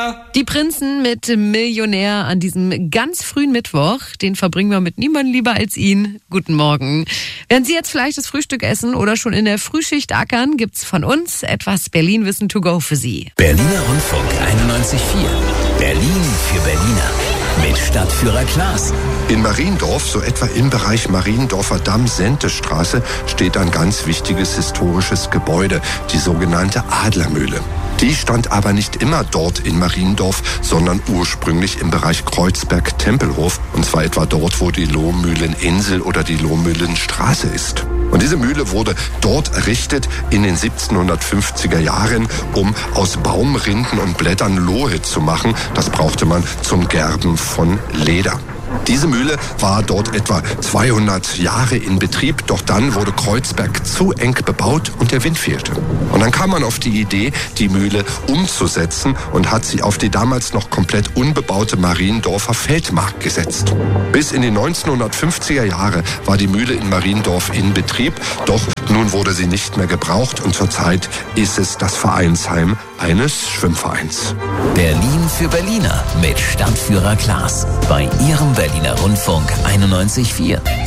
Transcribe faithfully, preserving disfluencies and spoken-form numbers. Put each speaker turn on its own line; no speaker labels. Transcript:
Die Prinzen mit Millionär an diesem ganz frühen Mittwoch, den verbringen wir mit niemandem lieber als ihn. Guten Morgen. Während Sie jetzt vielleicht das Frühstück essen oder schon in der Frühschicht ackern, gibt's von uns etwas Berlin-Wissen to go für Sie.
Berliner Rundfunk einundneunzig Komma vier. Berlin für Berliner. Mit Stadtführer Klaas.
In Mariendorf, so etwa im Bereich Mariendorfer Damm-Sente-Straße, steht ein ganz wichtiges historisches Gebäude, die sogenannte Adlermühle. Die stand aber nicht immer dort in Mariendorf, sondern ursprünglich im Bereich Kreuzberg-Tempelhof. Und zwar etwa dort, wo die Lohmühleninsel oder die Lohmühlenstraße ist. Und diese Mühle wurde dort errichtet in den siebzehnhundertfünfziger Jahren, um aus Baumrinden und Blättern Lohe zu machen. Das brauchte man zum Gerben von Leder. Diese Mühle war dort etwa zweihundert Jahre in Betrieb, doch dann wurde Kreuzberg zu eng bebaut und der Wind fehlte. Und dann kam man auf die Idee, die Mühle umzusetzen und hat sie auf die damals noch komplett unbebaute Mariendorfer Feldmark gesetzt. Bis in die neunzehnhundertfünfziger Jahre war die Mühle in Mariendorf in Betrieb, doch nun wurde sie nicht mehr gebraucht und zurzeit ist es das Vereinsheim eines Schwimmvereins.
Berlin für Berliner mit Stadtführer Klaas. Bei Ihrem Berliner Rundfunk einundneunzig Komma vier.